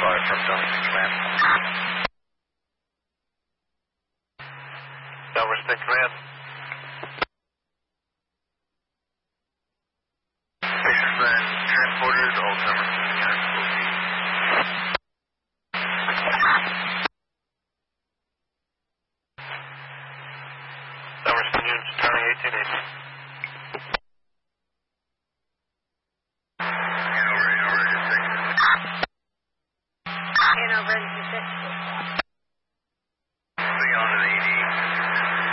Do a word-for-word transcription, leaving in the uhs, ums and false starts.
five from Duncan Command. Southwest State Command. Patients and transporters, all numbers in the units will be. Southwest units turning eighteen eighty. Hanover into six. Three on an eighty.